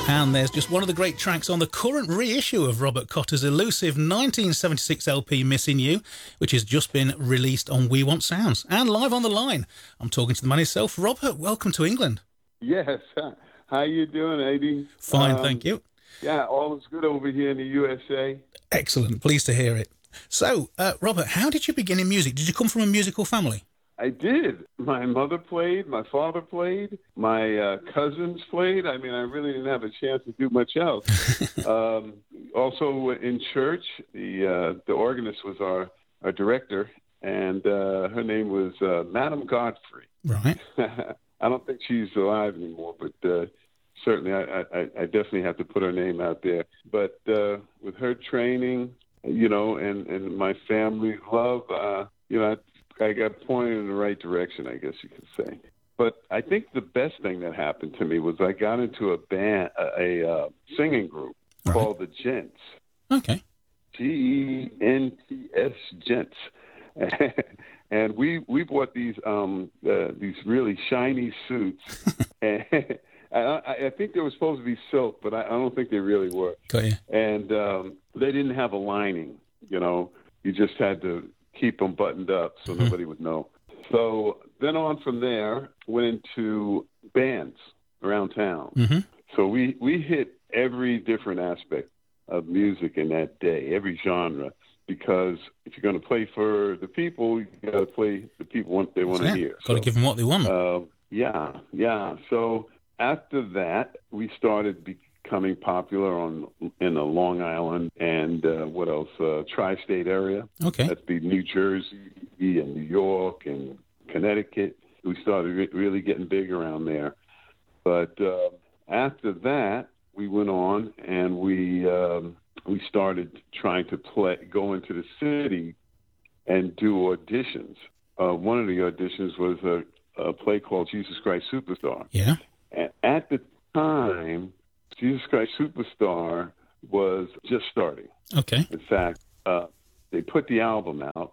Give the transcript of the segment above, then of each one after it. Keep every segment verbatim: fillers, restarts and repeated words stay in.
And there's just one of the great tracks on the current reissue of Robert Cotter's elusive nineteen seventy-six L P Missing You, which has just been released on We Want Sounds. And live on the line, I'm talking to the man himself. Robert, welcome to England. Yes. How you doing, Eddie? Fine, um, thank you. Yeah, all is good over here in the U S A. Excellent. Pleased to hear it. So, uh, Robert, how did you begin in music? Did you come from a musical family? I did. My mother played, my father played, my uh, cousins played. I mean, I really didn't have a chance to do much else. um, also in church, the uh, the organist was our, our director, and uh, her name was uh, Madam Godfrey. Right. I don't think she's alive anymore, but uh, certainly I, I, I definitely have to put her name out there. But uh, with her training, you know, and, and my family's love, uh, you know, I, I got pointed in the right direction, I guess you could say. But I think the best thing that happened to me was I got into a band, a, a uh, singing group Right. called the Gents. Okay. G E N T S, Gents. And we we bought these um uh, these really shiny suits, and I, I think they were supposed to be silk, but I, I don't think they really were. Got you. And um, they didn't have a lining. You know, you just had to keep them buttoned up so Mm-hmm. nobody would know. So then on from there, went into bands around town. Mm-hmm. So we, we hit every different aspect of music in that day, every genre, because if you're going to play for the people, you got to play the people what they want to Yeah, hear. got to So, give them what they want. uh, yeah, yeah. So after that, we started becoming popular on in the Long Island and uh, what else? Uh, tri-state area. Okay. That'd be New Jersey and New York and Connecticut. We started re- really getting big around there. But uh, after that, we went on and we um, we started trying to play, go into the city and do auditions. Uh, one of the auditions was a, a play called Jesus Christ Superstar. Yeah. And at the time, Jesus Christ Superstar was just starting. Okay. In fact, uh, they put the album out,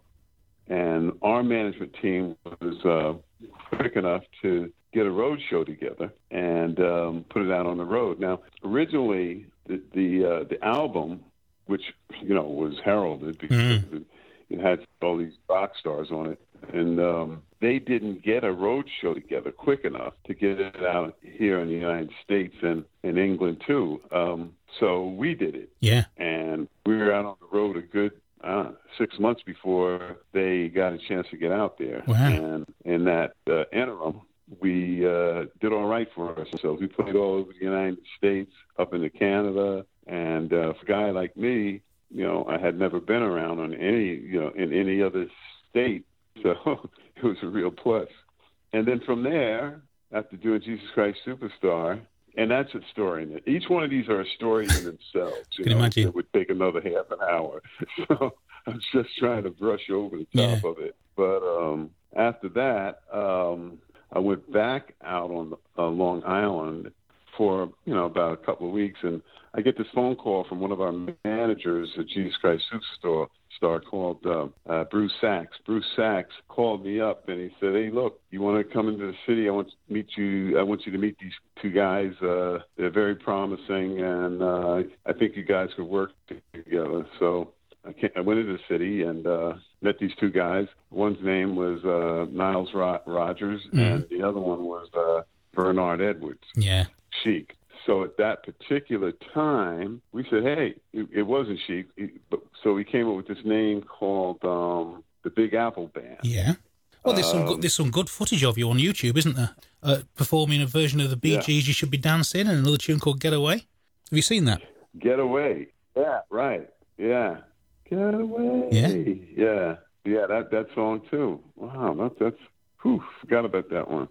and our management team was uh, quick enough to get a road show together and um, put it out on the road. Now, originally, the the, uh, the album, which you know was heralded because Mm. it, it had all these rock stars on it, and um, they didn't get a road show together quick enough to get it out here in the United States and in England too. Um, so we did it. Yeah. And we were out on the road a good uh, six months before they got a chance to get out there. Wow. And in that uh, interim, we uh, did all right for ourselves. We played all over the United States, up into Canada. And uh, for a guy like me, you know, I had never been around on any, you know, in any other state. So it was a real plus. And then from there, after doing Jesus Christ Superstar, and that's a story. Each one of these are a story in themselves. You Can know, imagine. it would take another half an hour. So I'm just trying to brush over the top Yeah. of it. But um, after that, um, I went back out on uh, Long Island for, you know, about a couple of weeks, and I get this phone call from one of our managers at Jesus Christ Superstar star called uh, uh, Bruce Sachs. Bruce Sachs called me up and he said, "Hey, look, you want to come into the city? I want to meet you. I want you to meet these two guys. Uh, they're very promising, and uh, I think you guys could work together." So I, came, I went into the city and uh, met these two guys. One's name was uh, Niles Ro- Rogers, Mm. and the other one was uh, Bernard Edwards. Yeah. Chic. So at that particular time, we said, hey, it, it wasn't Chic. It, but, so we came up with this name called um, the Big Apple Band. Yeah. Well, there's some Um, good, there's some good footage of you on YouTube, isn't there? Uh, performing a version of the Bee Yeah. Gees, "You Should Be Dancing," and another tune called "Get Away." Have you seen that? Get Away. Yeah, right. Yeah. Get Away. Yeah. Yeah. Yeah, that, that song too. Wow, that, that's, whew, forgot about that one.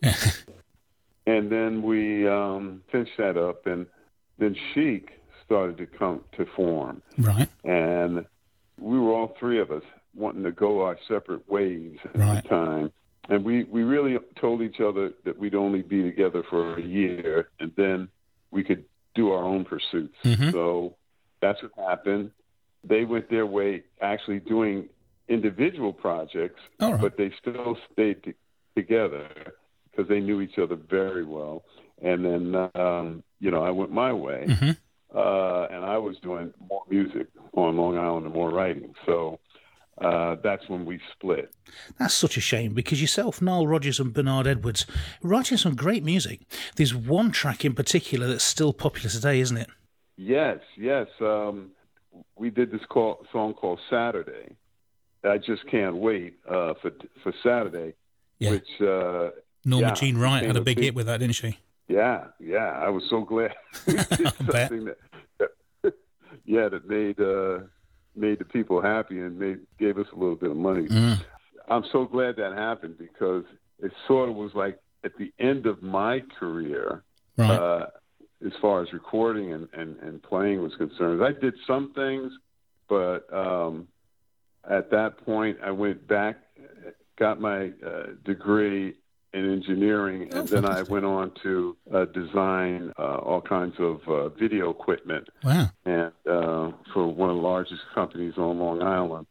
And then we um, finished that up, and then Chic started to come to form. Right. And we were all three of us wanting to go our separate ways at Right. the time. And we, we really told each other that we'd only be together for a year, and then we could do our own pursuits. Mhm. So that's what happened. They went their way actually doing individual projects, All right. but they still stayed t- together because they knew each other very well. and then um, you know I went my way, Mm-hmm. uh, and I was doing more music on Long Island and more writing. So uh, that's when we split. That's such a shame, because yourself, Nile Rodgers and Bernard Edwards, are writing some great music. There's one track in particular that's still popular today, isn't it? Yes, yes. Um, we did this call, song called Saturday. I just can't wait uh, for for Saturday, Yeah. which uh, Norma yeah, Jean Wright had a big big hit with that, didn't she? Yeah, yeah. I was so glad we did bet. something that, that yeah, that made uh, made the people happy and made gave us a little bit of money. Mm. I'm so glad that happened, because it sort of was like at the end of my career, Right. uh, as far as recording and, and, and playing was concerned. I did some things, but um, at that point, I went back, got my uh, degree in engineering, and Oh, then I fantastic. went on to uh, design uh, all kinds of uh, video equipment, Wow. and uh, for one of the largest companies on Long Island.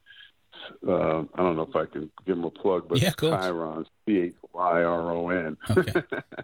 Uh, I don't know if I can give them a plug, but Yeah, of course. Chyron, C H Y R O N. Okay.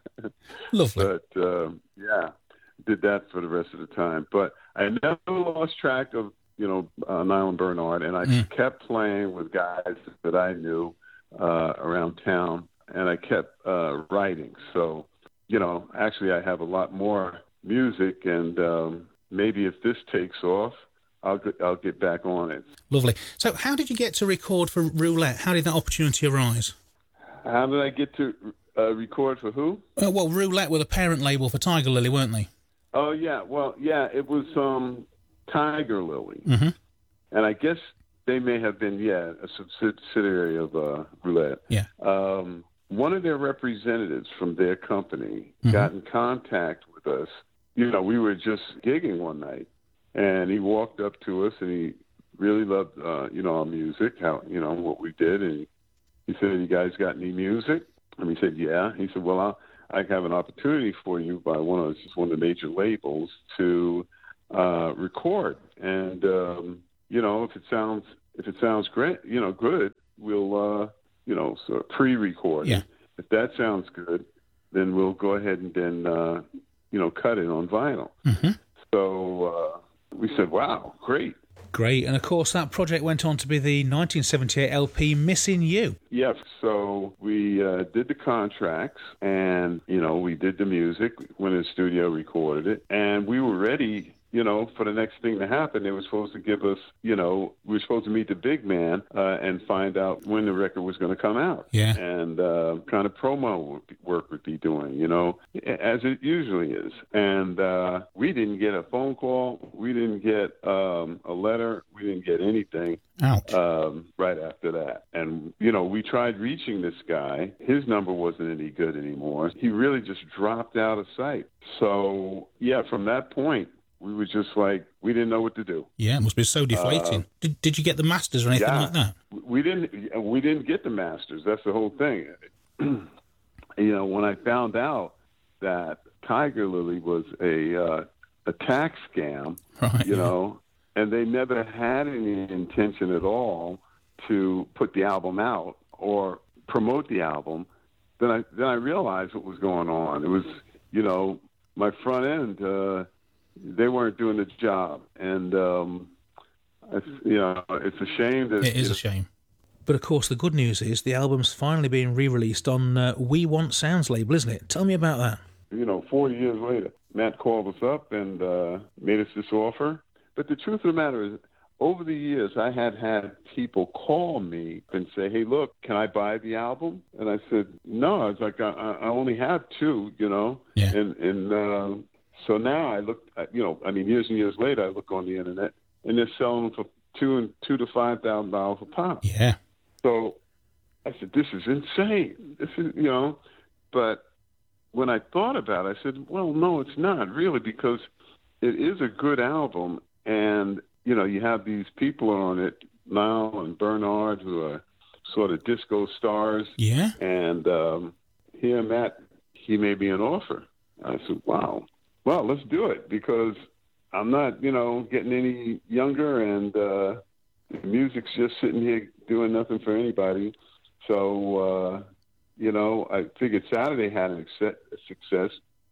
Lovely. But uh, yeah, did that for the rest of the time. But I never lost track of, you know, uh, Nile and Bernard, and I Mm. kept playing with guys that I knew uh, around town, and I kept uh, writing. So, you know, actually I have a lot more music, and um, maybe if this takes off, I'll get, I'll get back on it. Lovely. So how did you get to record for Roulette? How did that opportunity arise? How did I get to uh, record for who? Uh, well, Roulette were the parent label for Tiger Lily, weren't they? Oh, yeah. Well, yeah, it was um, Tiger Lily. Mm-hmm. And I guess they may have been, yeah, a subsidiary of uh, Roulette. Yeah. Um, one of their representatives from their company Mm-hmm. got in contact with us. You know, we were just gigging one night, and he walked up to us, and he really loved, uh, you know, our music, how, you know, what we did. And he said, "You guys got any music?" And we said, "Yeah." He said, "Well, I'll, I have an opportunity for you by one of just one of the major labels to uh, record, and um, you know, if it sounds if it sounds great, you know, good, we'll uh, you know, sort of pre-record. Yeah. If that sounds good, then we'll go ahead and then uh, you know, cut it on vinyl." Mm-hmm. So uh, we said, "Wow, great." Great. And, of course, that project went on to be the nineteen seventy-eight L P Missing You. Yes, so we uh, did the contracts, and, you know, we did the music, went in the studio, recorded it, and we were ready, you know, for the next thing to happen. They were supposed to give us, you know, we were supposed to meet the big man uh, and find out when the record was going to come out. Yeah. And uh, kind of promo work would be doing, you know, as it usually is. And uh, we didn't get a phone call. We didn't get um, a letter. We didn't get anything. Ouch. Um, right after that. And, you know, we tried reaching this guy. His number wasn't any good anymore. He really just dropped out of sight. So, yeah, from that point, we were just like, we didn't know what to do. Yeah, it must be so deflating. Uh, did, did you get the masters or anything yeah, like that? We didn't, we didn't get the masters. That's the whole thing. You know, when I found out that Tiger Lily was a, uh, a tax scam, Right, you yeah. know, and they never had any intention at all to put the album out or promote the album, then I then I realized what was going on. It was, you know, my front end, uh, they weren't doing the job. And, um, it's, you know, it's a shame that... It is a shame. But, of course, the good news is the album's finally being re-released on uh, We Want Sounds label, isn't it? Tell me about that. You know, forty years later, Matt called us up and uh, made us this offer. But the truth of the matter is, over the years, I had had people call me and say, "Hey, look, can I buy the album?" And I said, "No." I was like, "I, I only have two, you know." Yeah. And and uh, so now I look, at, you know, I mean, years and years later, I look on the internet, and they're selling them for two and two to five thousand dollars a pop. Yeah. So I said, "This is insane." This is, you know, but when I thought about it, I said, "Well, no, it's not really, because it is a good album." And, you know, you have these people on it, Nile and Bernard, who are sort of disco stars. Yeah. And um, here, Matt, he made me an offer. I said, wow, well, let's do it, because I'm not, you know, getting any younger, and uh, the music's just sitting here doing nothing for anybody. So, uh, you know, I figured Saturday had a success.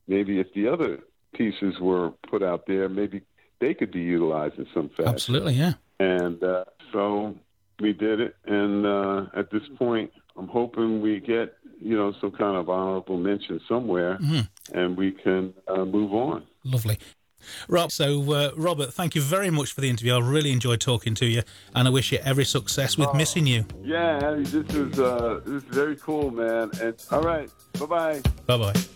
maybe if the other pieces were put out there, maybe they could be utilized in some fashion. Absolutely, yeah. And uh, so we did it. And uh, at this point, I'm hoping we get, you know, some kind of honorable mention somewhere, mm-hmm. and we can uh, move on. Lovely. Rob, so uh, Robert, thank you very much for the interview. I really enjoyed talking to you, and I wish you every success with oh, Missing You. Yeah, this is uh, this is very cool, man. And all right, bye bye. Bye bye.